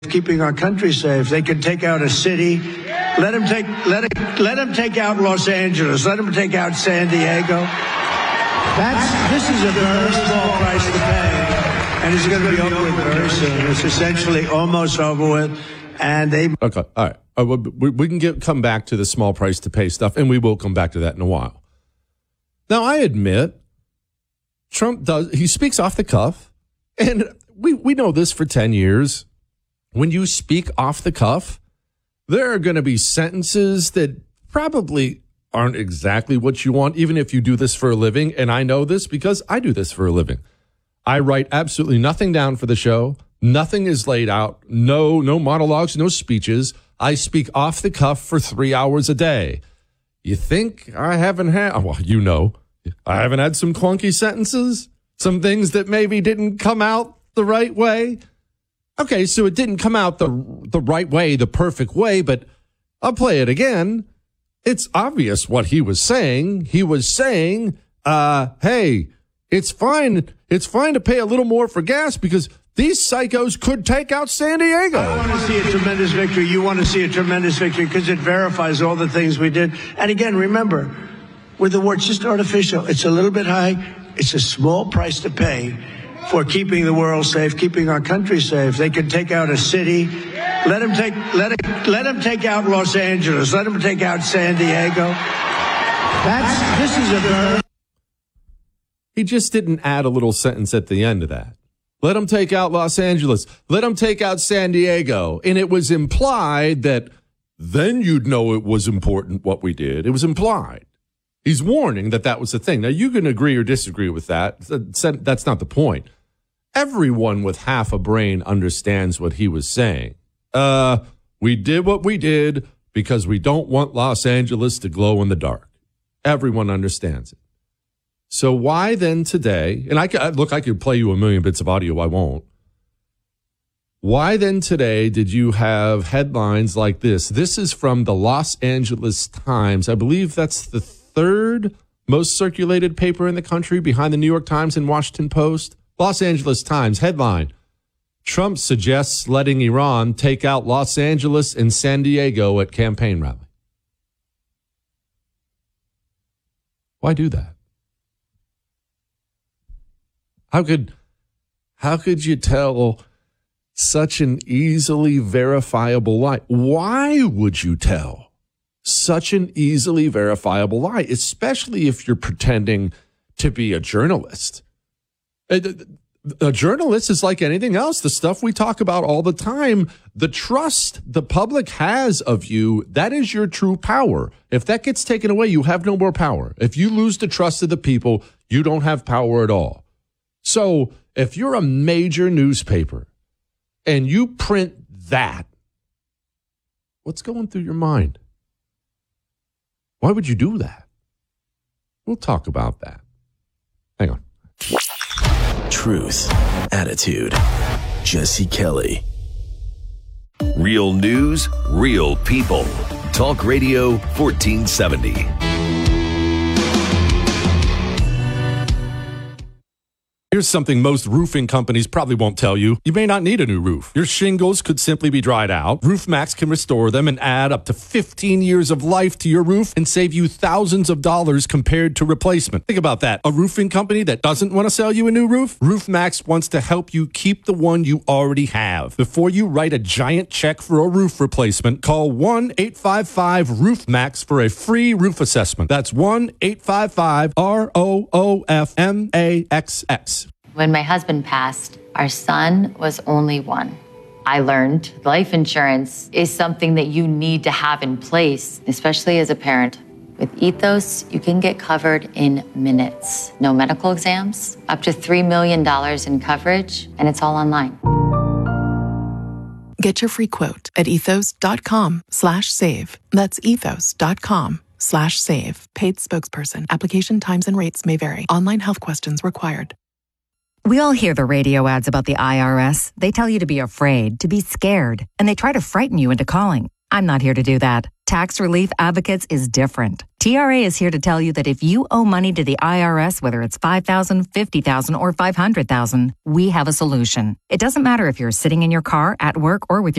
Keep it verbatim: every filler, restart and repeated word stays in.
keeping our country safe. They can take out a city. Let them take let it, let them take out Los Angeles. Let them take out San Diego. That's this is a very small price to pay, and it's going to be over with very soon. It's essentially almost over with, and they. Okay, all right. Uh, we, we can get come back to the small price to pay stuff, and we will come back to that in a while. Now, I admit, Trump does. He speaks off the cuff, and we we know this for ten years. When you speak off the cuff, there are going to be sentences that probably aren't exactly what you want, even if you do this for a living. And I know this because I do this for a living. I write absolutely nothing down for the show. Nothing is laid out. No, no monologues, no speeches. I speak off the cuff for three hours a day. You think I haven't had, well, you know, I haven't had some clunky sentences, some things that maybe didn't come out the right way. Okay, so it didn't come out the the right way, the perfect way, but I'll play it again. It's obvious what he was saying. He was saying, uh, hey, it's fine. It's fine to pay a little more for gas because these psychos could take out San Diego. I want to see a tremendous victory. You want to see a tremendous victory because it verifies all the things we did. And again, remember, with the war, it's just artificial. It's a little bit high. It's a small price to pay for keeping the world safe, keeping our country safe. They can take out a city. Let them take let it, let them take out Los Angeles. Let them take out San Diego. That's this is a very. He just didn't add a little sentence at the end of that. Let them take out Los Angeles. Let them take out San Diego. And it was implied that then you'd know it was important what we did. It was implied. He's warning that that was the thing. Now, you can agree or disagree with that. That's not the point. Everyone with half a brain understands what he was saying. Uh, we did what we did because we don't want Los Angeles to glow in the dark. Everyone understands it. So why then today, and I could, look, I could play you a million bits of audio. I won't. Why then today did you have headlines like this? This is from the Los Angeles Times. I believe that's the third most circulated paper in the country behind the New York Times and Washington Post. Los Angeles Times headline: Trump suggests letting Iran take out Los Angeles and San Diego at campaign rally. Why do that? How could, how could you tell such an easily verifiable lie? Why would you tell such an easily verifiable lie, especially if you're pretending to be a journalist? A, a journalist is like anything else, the stuff we talk about all the time. The trust the public has of you, that is your true power. If that gets taken away, you have no more power. If you lose the trust of the people, you don't have power at all. So if you're a major newspaper and you print that, what's going through your mind? Why would you do that? We'll talk about that. Hang on. Truth, attitude, Jesse Kelly. Real news, real people. Talk Radio fourteen seventy. Here's something most roofing companies probably won't tell you. You may not need a new roof. Your shingles could simply be dried out. RoofMax can restore them and add up to fifteen years of life to your roof and save you thousands of dollars compared to replacement. Think about that. A roofing company that doesn't want to sell you a new roof? RoofMax wants to help you keep the one you already have. Before you write a giant check for a roof replacement, call one eight five five roof max for a free roof assessment. That's one eight five five R O O F M A X X. When my husband passed, our son was only one. I learned life insurance is something that you need to have in place, especially as a parent. With Ethos, you can get covered in minutes. No medical exams, up to three million dollars in coverage, and it's all online. Get your free quote at ethos.com slash save. That's ethos.com slash save. Paid spokesperson. Application times and rates may vary. Online health questions required. We all hear the radio ads about the I R S. They tell you to be afraid, to be scared, and they try to frighten you into calling. I'm not here to do that. Tax Relief Advocates is different. T R A is here to tell you that if you owe money to the I R S, whether it's five thousand dollars, fifty thousand dollars, or five hundred thousand dollars, we have a solution. It doesn't matter if you're sitting in your car, at work, or with your